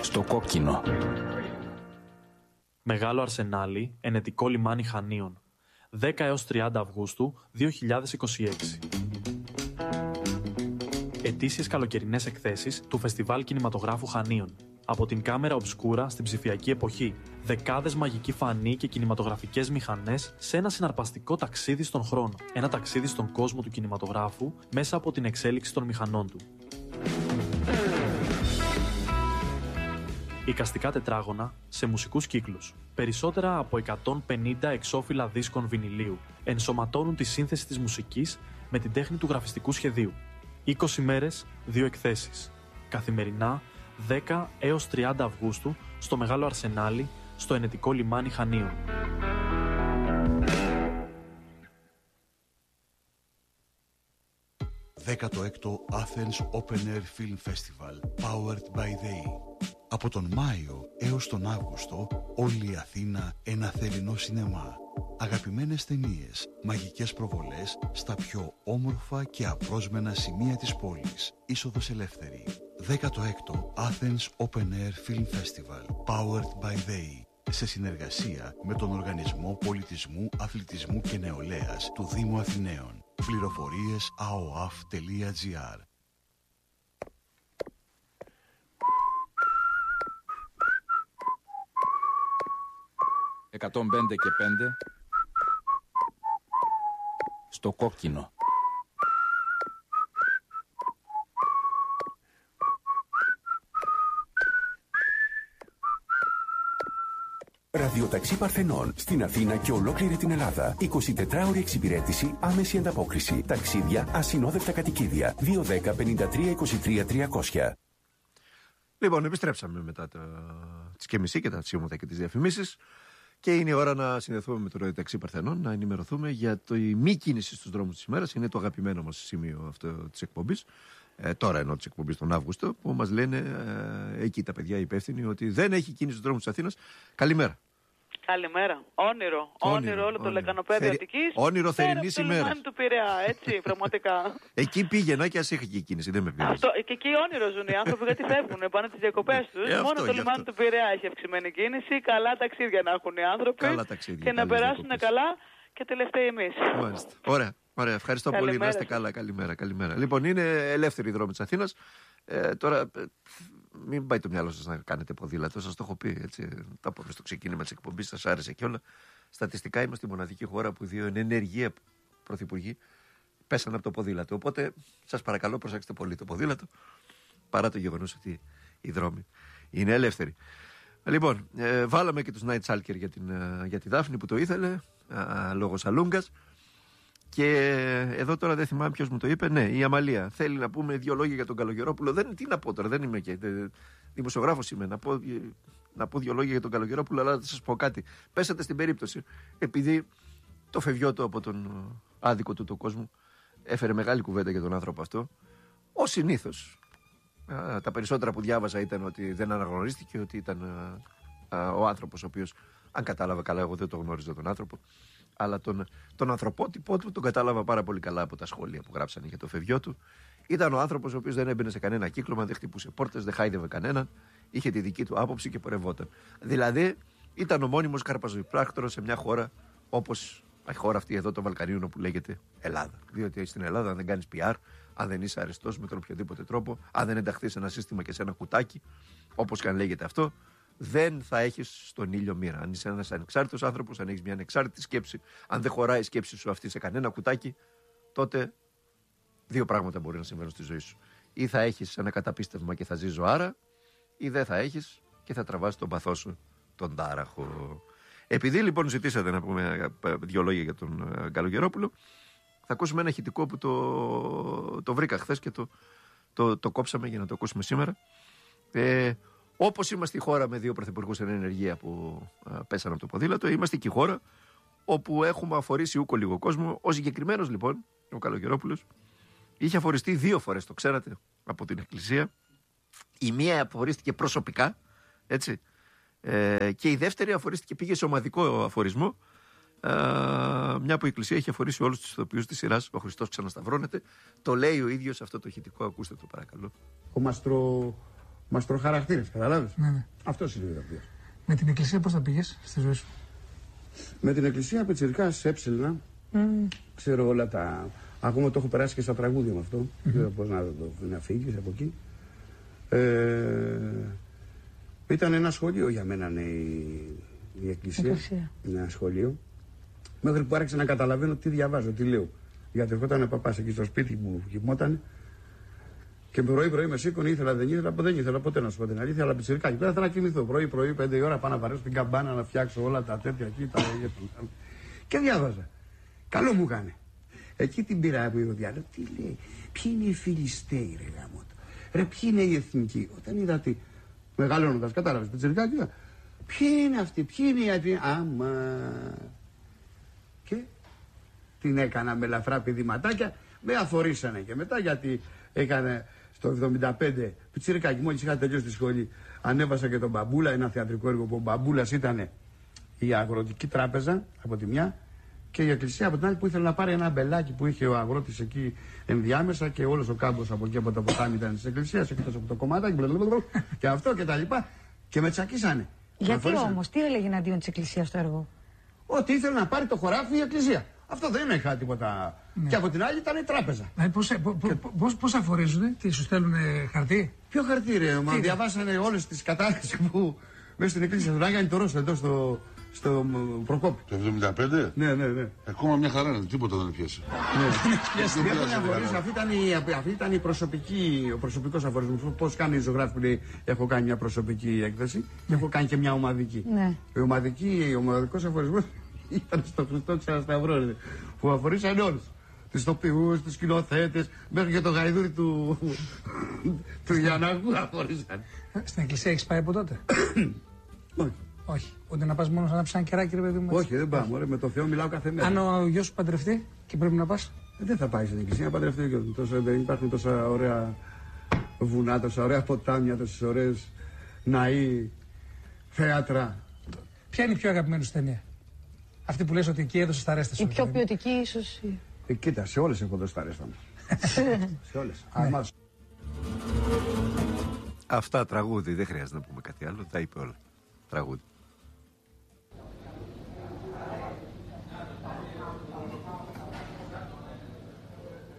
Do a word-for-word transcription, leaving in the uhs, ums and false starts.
Στο κόκκινο. Μεγάλο Αρσενάλι, ενετικό λιμάνι Χανίων. δέκα έως τριάντα Αυγούστου δύο χιλιάδες είκοσι έξι. Ετήσιες καλοκαιρινές εκθέσεις του Φεστιβάλ Κινηματογράφου Χανίων. Από την κάμερα ομπσκούρα στην ψηφιακή εποχή. Δεκάδες μαγικοί φανοί και κινηματογραφικές μηχανές σε ένα συναρπαστικό ταξίδι στον χρόνο. Ένα ταξίδι στον κόσμο του κινηματογράφου μέσα από την εξέλιξη των μηχανών του. Εικαστικά τετράγωνα σε μουσικούς κύκλους. Περισσότερα από εκατόν πενήντα εξώφυλλα δίσκων βινιλίου ενσωματώνουν τη σύνθεση της μουσικής με την τέχνη του γραφιστικού σχεδίου. είκοσι μέρες, δύο εκθέσεις. Καθημερινά, δέκα έως τριάντα Αυγούστου, στο Μεγάλο Αρσενάλι, στο ενετικό λιμάνι Χανίων. δέκατο έκτο Athens Open Air Film Festival, powered by they. Από τον Μάιο έως τον Αύγουστο, όλη η Αθήνα ένα θερινό σινεμά. Αγαπημένες ταινίες, μαγικές προβολές στα πιο όμορφα και απρόσμενα σημεία της πόλης. Είσοδος ελεύθερη. δέκατο έκτο Athens Open Air Film Festival, powered by they. Σε συνεργασία με τον Οργανισμό Πολιτισμού, Αθλητισμού και Νεολαίας του Δήμου Αθηναίων. Πληροφορίες a o a f τελεία g r. εκατόν πέντε και πέντε. Στο κόκκινο. Ραδιοταξί Παρθενών στην Αθήνα και ολόκληρη την Ελλάδα. εικοσιτετράωρη εξυπηρέτηση, άμεση ανταπόκριση. Ταξίδια, ασυνόδευτα κατοικίδια. δύο ένα μηδέν πέντε τρία είκοσι τρία τριακόσια. Λοιπόν, επιστρέψαμε μετά τα... τις και μισή και τα τσίματα και τις διαφημίσεις. Και είναι η ώρα να συνδεθούμε με το Ραδιοταξί Παρθενών, να ενημερωθούμε για το η μη κίνηση στους δρόμους της ημέρας. Είναι το αγαπημένο μας σημείο αυτό της εκπομπής. Ε, τώρα εννοώ της εκπομπής τον Αύγουστο, που μας λένε ε, εκεί τα παιδιά υπεύθυνοι ότι δεν έχει κίνηση στους δρόμους της Αθήνας. Καλημέρα. Καλημέρα. Όνειρο. Όνειρο, όνειρο όλο το λεκανοπέδιο Θερι... Αττικής. Όνειρο θερινής ημέρας. Το λιμάνι του Πειραιά, έτσι, πραγματικά. Εκεί πήγαινα και ας έχει και κίνηση, δεν με πειράζει. Αυτό, και εκεί όνειρο ζουν οι άνθρωποι, γιατί φεύγουν, πάνε τις διακοπές τους. Ε, Μόνο αυτό, το λιμάνι του Πειραιά έχει αυξημένη κίνηση. Καλά ταξίδια να έχουν οι άνθρωποι. Καλά ταξίδια, και να περάσουν διακοπές. καλά και τελευταίοι εμείς. Μάλιστα. Ωραία. Ωραία. Ευχαριστώ Καλημέρα. πολύ. Να είστε καλά. Καλημέρα. Καλημέρα. Λοιπόν, είναι ελεύθερη η δρόμη της Αθήνας. Ε, τώρα, ε, μην πάει το μυαλό σας να κάνετε ποδήλατο. Σας το έχω πει. Έτσι. Τα πούμε στο ξεκίνημα της εκπομπής. Σας άρεσε και όλα. Στατιστικά είμαστε η μοναδική χώρα που δύο εν ενεργεία πρωθυπουργοί πέσανε από το ποδήλατο. Οπότε, σας παρακαλώ, προσέξτε πολύ το ποδήλατο. Παρά το γεγονός ότι οι δρόμοι είναι ελεύθεροι. Λοιπόν, ε, βάλαμε και τους Night Stalker για, την, ε, για τη Δάφνη που το ήθελε, ε, λόγω Σαλούγκας. Και εδώ τώρα δεν θυμάμαι ποιος μου το είπε. Ναι, η Αμαλία. Θέλει να πούμε δύο λόγια για τον Καλογερόπουλο. Δεν, τι να πω τώρα, δεν είμαι και δημοσιογράφος είμαι. Να πω, να πω δύο λόγια για τον Καλογερόπουλο, αλλά θα σας πω κάτι. Πέσατε στην περίπτωση. Επειδή το φευγιότο από τον άδικο του του κόσμου έφερε μεγάλη κουβέντα για τον άνθρωπο αυτό. Ως συνήθως. Τα περισσότερα που διάβαζα ήταν ότι δεν αναγνωρίστηκε, ότι ήταν α, α, ο άνθρωπος ο οποίος, αν κατάλαβα καλά, εγώ δεν το γνώριζα τον άνθρωπο, αλλά τον, τον ανθρωπότυπό του τον κατάλαβα πάρα πολύ καλά από τα σχόλια που γράψανε για το φευγιό του. Ήταν ο άνθρωπος ο οποίος δεν έμπαινε σε κανένα κύκλωμα, δεν χτυπούσε πόρτες, δεν χάιδευε κανέναν, είχε τη δική του άποψη και πορευόταν. Δηλαδή ήταν ο μόνιμος καρπαζοϊπράκτορος σε μια χώρα όπως η χώρα αυτή εδώ των Βαλκανίων που λέγεται Ελλάδα. Διότι στην Ελλάδα, αν δεν κάνεις πι αρ, αν δεν είσαι αρεστός με τον οποιοδήποτε τρόπο, αν δεν ενταχθείς σε ένα σύστημα και σε ένα κουτάκι, όπως και αν λέγεται αυτό, δεν θα έχεις στον ήλιο μοίρα. Αν είσαι ένας ανεξάρτητος άνθρωπος, αν έχεις μια ανεξάρτητη σκέψη, αν δεν χωράει η σκέψη σου αυτή σε κανένα κουτάκι, τότε δύο πράγματα μπορεί να συμβαίνουν στη ζωή σου. Ή θα έχεις ένα καταπίστευμα και θα ζεις ζωάρα, ή δεν θα έχεις και θα τραβάς τον παθό σου τον τάραχο. Επειδή λοιπόν ζητήσατε να πούμε δύο λόγια για τον Καλογερόπουλο, θα ακούσουμε ένα ηχητικό που το, το βρήκα χθες και το, το, το κόψαμε για να το ακούσουμε σήμερα. Ε, όπως είμαστε η χώρα με δύο πρωθυπουργούς εν ενεργεία που α, πέσανε από το ποδήλατο, είμαστε και η χώρα όπου έχουμε αφορήσει ούκο λίγο κόσμο. Ο συγκεκριμένος λοιπόν, ο Καλογερόπουλος, είχε αφοριστεί δύο φορές, το ξέρατε, από την Εκκλησία. Η μία αφορίστηκε προσωπικά, έτσι. Ε, και η δεύτερη αφορίστηκε, πήγε σε ομαδικό αφορισμό. Ε, μια που η Εκκλησία έχει αφορήσει όλους τους ηθοποιούς της σειράς. Ο Χριστός ξανασταυρώνεται. Το λέει ο ίδιος αυτό το ηχητικό, ακούστε το παρακαλώ. Ο μαστρο μαστροχαρακτήρες, καταλάβεις. Ναι, ναι. Αυτός είναι ο ηθοποιός. Με την εκκλησία πώς θα πήγες στη ζωή σου? Με την εκκλησία πιτσιρικάς έψιλνα. Mm. Ξέρω όλα τα. Ακόμα το έχω περάσει και στα τραγούδια με αυτό. Mm-hmm. Δεν ξέρω πώς να, να φύγεις από εκεί. Ε, ήταν ένα σχολείο για μένα, ναι, η, η εκκλησία. εκκλησία. Ένα σχολείο. Μέχρι που άρχισα να καταλαβαίνω τι διαβάζω, τι λέω. Γιατί ερχόταν ο παπάς εκεί στο σπίτι μου, κοιμόταν. Και πρωί-πρωί με σήκωνε, ήθελα, δεν ήθελα, δεν ήθελα ποτέ να σου πω την αλήθεια, αλλά πιτσιρικά. Και πέρα θα να κοιμηθώ. Πρωί-πρωί, πέντε η ώρα, πάω να βαρέσω την καμπάνα, να φτιάξω όλα τα τέτοια εκεί. Τα... και διάβαζα. Καλό μου έκανε. Εκεί την πήρα από το διάλογο. Τι λέει, ποιοι είναι οι Φιλιστέοι, ρε γάμο. Ρε, ποιοι είναι οι εθνικοί. Όταν είδα τι. Μεγαλώνοντας, κατάλαβες, πιτσιρικά και είδα. Ποιοι είναι αυτοί, ποιοι είναι οι ατροί. Άμα. Και την έκανα με ελαφρά πηδηματάκια. Με αφορήσανε και μετά γιατί έκανε στο εβδομήντα πέντε πιτσιρικάκι, μόλις είχα τελειώσει τη σχολή, ανέβασα και τον Μπαμπούλα, ένα θεατρικό έργο που ο Μπαμπούλας ήταν η Αγροτική Τράπεζα από τη μια και η Εκκλησία από την άλλη, που ήθελε να πάρει ένα μπελάκι που είχε ο αγρότης εκεί ενδιάμεσα και όλος ο κάμπος από εκεί από το ποτάμι ήταν της Εκκλησίας, εκτός από το κομμάτι και αυτό και τα λοιπά και με τσακίσανε. Γιατί όμως, τι έλεγε εναντίον της Εκκλησίας στο έργο? Ότι ήθελε να πάρει το χωράφι η Εκκλησία. Αυτό δεν είχα τίποτα. Ναι. Και από την άλλη ήταν η τράπεζα. Ε, πώς, πώς, και... πώς, πώς αφορίζουνε, τι σου στέλνουνε χαρτί? Ποιο χαρτί, ρε, μα διαβάσανε όλες τις κατάστασεις που μέσα στην εκκλησία. Τον Άγιαννη το Ρώσο εδώ στο, στο Προκόπη. Το εβδομήντα πέντε? Ναι, ναι, ναι. Ακόμα μια χαρά είναι, τίποτα δεν πιάσει. Ναι. Αυτή ήταν, η, αυτή ήταν η προσωπική, ο προσωπικός αφορισμός. Πώς κάνει η ζωγράφη που λέει έχω κάνει μια προσωπική έκθεση και έχω κάνει και μια ομαδική. Ναι. Η ομαδική, ο ομαδικός αφορισμός ήταν στο Χριστό Ξανασταυρό, που αφορήσαν όλους. Τους τοπιούς, τους σκηνοθέτες, μέχρι και το γαϊδούρι του, του Γιαννάκου αφορήσαν. Στην εκκλησία έχεις πάει από τότε? Όχι. Όχι. Ούτε να πας μόνο να ψάχνει κεράκι, ρε παιδί μου? Όχι, δεν πάω. Ωραία, με το Θεό μιλάω κάθε μέρα. Αν ο γιος σου παντρευτεί και πρέπει να πας? Ε, δεν θα πάει στην εκκλησία να παντρευτεί ο γιος μου. Τόσο, δεν υπάρχουν τόσα ωραία βουνά, τόσα ωραία ποτάμια, τόσες ωραίες ναοί, θέατρα. Ποια είναι η πιο αγαπημένη σου ταινία? Αυτή που λες ότι εκεί έδωσε τα ρέστα σου. Η πιο ποιοτική ίσως. Ε, κοίτα, σε όλες έχω δώσει τα ρέστα μου. Σε όλες. Ναι. Αυτά τραγούδι, δεν χρειάζεται να πούμε κάτι άλλο, τα είπε όλα. Τραγούδι.